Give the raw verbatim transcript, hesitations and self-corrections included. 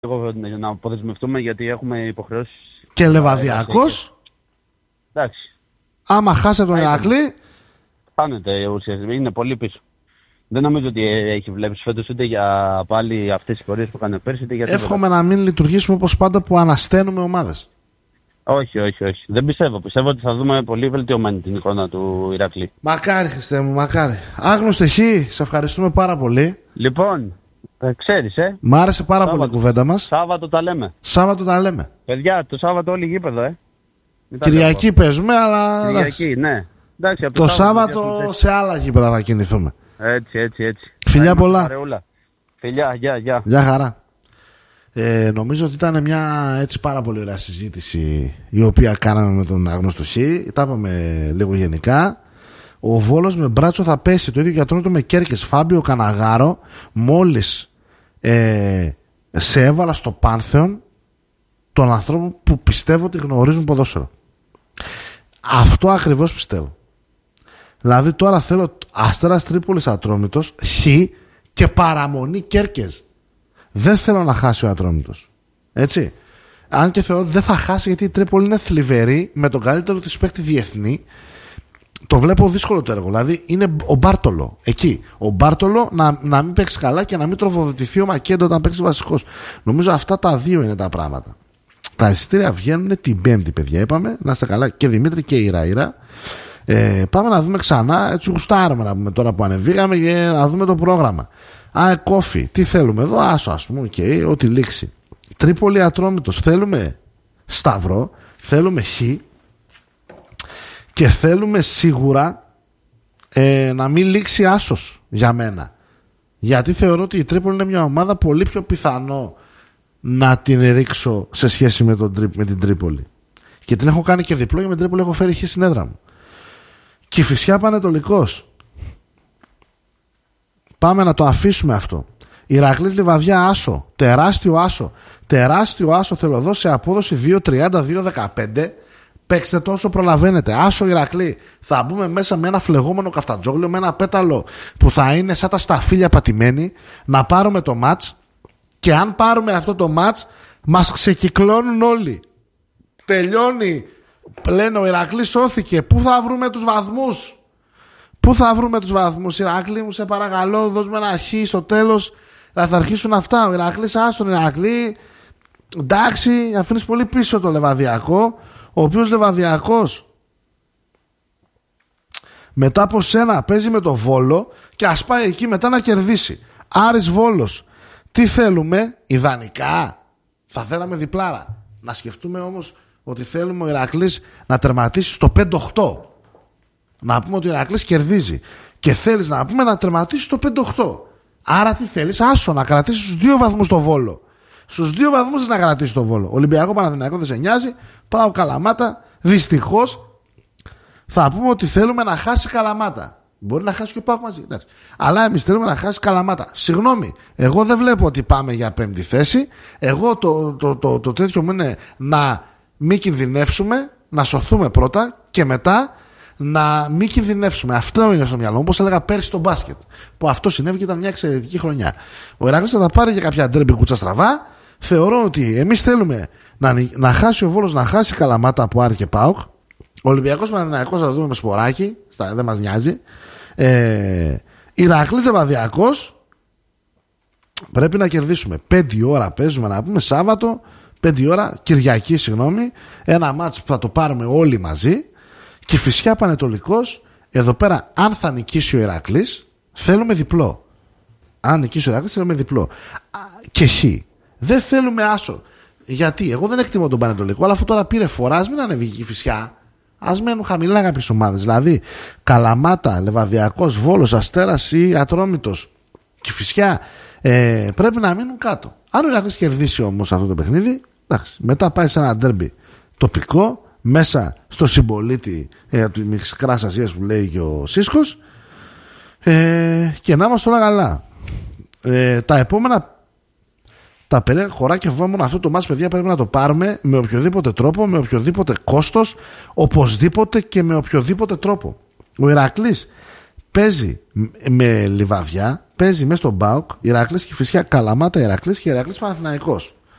λίγο να αποδεσμευτούμε γιατί έχουμε υποχρεώσεις. Και Λεβαδιακός. Εντάξει. Άμα χάσει τον Ηρακλή. Χάνεται ουσιαστικά. Είναι πολύ πίσω. Δεν νομίζω ότι έχει βλέψει φέτος ούτε για πάλι αυτές τις πορείες που έκανε πέρσι. Εύχομαι να μην λειτουργήσουμε όπως πάντα που ανασταίνουμε ομάδες. Όχι, όχι, όχι. Δεν πιστεύω. Πιστεύω ότι θα δούμε πολύ βελτιωμένη την εικόνα του Ηρακλή. Μακάρι, Χριστέ μου, μακάρι. Άγνωστε Χ, σε ευχαριστούμε πάρα πολύ. Λοιπόν, ε, ξέρεις, ε. Μ' άρεσε πάρα Σάββατο. πολύ η κουβέντα μας. Σάββατο τα λέμε. Σάββατο τα λέμε. Παιδιά, το Σάββατο όλοι γήπεδο, ε. Κυριακή παίζουμε, αλλά. Κυριακή, ναι. Εντάξει, από το, το Σάββατο, Σάββατο σε άλλα γήπεδα θα κινηθούμε. Έτσι, έτσι, έτσι. Φιλιά πολλά. Παρεούλα. Φιλιά, γεια, γεια. Γεια χαρά. Ε, νομίζω ότι ήταν μια έτσι πάρα πολύ ωραία συζήτηση η οποία κάναμε με τον Άγνωστο Χ. Τα είπαμε λίγο γενικά. Ο Βόλος με Μπράτσο θα πέσει. Το ίδιο για τον με Κέρκες. Φάμπιο Καναγάρο. Μόλις ε, σε έβαλα στο πάνθεον των ανθρώπων που πιστεύω ότι γνωρίζουν ποδόσφαιρο. Αυτό ακριβώς πιστεύω. Δηλαδή τώρα θέλω Αστέρας Τρίπολης Ατρόμητος Χ και παραμονή Κέρκες. Δεν θέλω να χάσει ο Ατρόμητος. Έτσι. Αν και θεωρώ ότι δεν θα χάσει γιατί η Τρίπολη είναι θλιβερή με τον καλύτερο της παίκτη διεθνή. Το βλέπω δύσκολο το έργο. Δηλαδή είναι ο Μπάρτολο εκεί. Ο Μπάρτολο να, να μην παίξει καλά και να μην τροφοδοτηθεί ο Μακέντο όταν παίξει βασικός. Νομίζω αυτά τα δύο είναι τα πράγματα. Τα εισιτήρια βγαίνουν την Πέμπτη, παιδιά. Είπαμε να είστε καλά και Δημήτρη και η Ραΐρα. Ε, πάμε να δούμε ξανά. Έτσι γουστάρουμε να πούμε τώρα που ανεβήκαμε και να δούμε το πρόγραμμα. Α, κόφι. Τι θέλουμε εδώ, άσο ας πούμε. Okay, ό,τι λήξει. Τρίπολη Ατρόμητος. Θέλουμε Σταυρό. Θέλουμε Χ. Και θέλουμε σίγουρα ε, να μην λήξει άσος για μένα. Γιατί θεωρώ ότι η Τρίπολη είναι μια ομάδα πολύ πιο πιθανό να την ρίξω σε σχέση με, τον, με την Τρίπολη. Και την έχω κάνει και διπλό και με την Τρίπολη έχω φέρει Χ στην έδρα μου. Κηφισιά Πανετολικός. Πάμε να το αφήσουμε αυτό. Ηρακλής Λιβαδιά άσο. Τεράστιο άσο. Τεράστιο άσο θέλω εδώ σε απόδοση δύο τριάντα δύο δεκαπέντε. Παίξτε το όσο προλαβαίνετε. Άσο Ηρακλή. Θα μπούμε μέσα με ένα φλεγόμενο καφτατζόγλιο, με ένα πέταλο που θα είναι σαν τα σταφύλια πατημένοι. Να πάρουμε το μάτς. Και αν πάρουμε αυτό το μάτς, μας ξεκυκλώνουν όλοι. Τελειώνει. Λένε ο Ηρακλής σώθηκε. Πού θα βρούμε τους βαθμούς? Πού θα βρούμε τους βαθμούς? Ηρακλή μου, σε παρακαλώ, δώσ' με ένα Χ στο τέλος. Θα αρχίσουν αυτά. Ο Ηρακλής, άστον Ηρακλή. Εντάξει, αφήνεις πολύ πίσω το Λεβαδιακό. Ο οποίος Λεβαδιακός μετά από σένα παίζει με το Βόλο και ας πάει εκεί μετά να κερδίσει. Άρης Βόλος. Τι θέλουμε? Ιδανικά θα θέλαμε διπλάρα. Να σκεφτούμε όμως ότι θέλουμε ο Ηρακλής να τερματίσει στο πέντε οκτώ. Να πούμε ότι ο Ηρακλής κερδίζει. Και θέλεις να πούμε να τερματίσει στο πέντε οκτώ. Άρα τι θέλεις? Άσο, να κρατήσεις τους δύο βαθμούς στο Βόλο. Στους δύο βαθμούς να κρατήσεις το Βόλο. Ολυμπιακό Παναθηναϊκό δεν σε νοιάζει. Πάω Καλαμάτα. Δυστυχώς θα πούμε ότι θέλουμε να χάσει Καλαμάτα. Μπορεί να χάσει και πάω μαζί. Εντάξει. Αλλά εμείς θέλουμε να χάσει Καλαμάτα. Συγγνώμη, εγώ δεν βλέπω ότι πάμε για πέμπτη θέση. Εγώ το, το, το, το τέτοιο μου είναι να μην κινδυνεύσουμε, να σωθούμε πρώτα και μετά να μην κινδυνεύσουμε. Αυτό είναι στο μυαλό μου. Όπως έλεγα πέρσι στο μπάσκετ. Που αυτό συνέβη και ήταν μια εξαιρετική χρονιά. Ο Ηρακλής θα τα πάρει για κάποια ντρέμπι κούτσα στραβά. Θεωρώ ότι εμείς θέλουμε να, να χάσει ο Βόλος, να χάσει Καλαμάτα από Άρη και ΠΑΟΚ. Ο Ολυμπιακός Παναθηναϊκός θα το δούμε με σποράκι. Στα, δεν μας νοιάζει. Ε, Ηρακλής Λεβαδιακός. Πρέπει να κερδίσουμε. Πέντε ώρα παίζουμε να πούμε Σάββατο. Πέντε ώρα Κυριακή, συγγνώμη. Ένα μάτς που θα το πάρουμε όλοι μαζί. Κηφισιά Πανετολικός. Εδώ πέρα, αν θα νικήσει ο Ηρακλής, θέλουμε διπλό. Αν νικήσει ο Ηρακλής, θέλουμε διπλό. Και Χ. Δεν θέλουμε άσο. Γιατί εγώ δεν εκτιμώ τον Πανετολικό, αλλά αυτό τώρα πήρε φορά. Ας μην ανεβεί η Κηφισιά. Ας μένουν χαμηλά κάποιες ομάδες. Δηλαδή, Καλαμάτα, Λεβαδιακός, Βόλος, Αστέρας ή Ατρόμητος, Κηφισιά, ε, πρέπει να μείνουν κάτω. Αν ο Ηρακλής κερδίσει όμως αυτό το παιχνίδι, εντάξει, μετά πάει σε ένα ντέρμπι τοπικό, μέσα στο συμπολίτη ε, του Μικράς Ασίας που λέει και ο Σίσκος, ε, και να είμαστε όλα καλά. Ε, τα επόμενα, τα περίεργα χωράκια φοβάμαι αυτό το μάτς, παιδιά, πρέπει να το πάρουμε με οποιοδήποτε τρόπο, με οποιοδήποτε κόστος, οπωσδήποτε και με οποιοδήποτε τρόπο. Ο Ηρακλής παίζει με Λιβαδιά, παίζει μέσα στον ΠΑΟΚ, Ηρακλής Κηφισιά, Καλαμάτα Ηρακλής και Ηρακλής Παναθηναϊκός.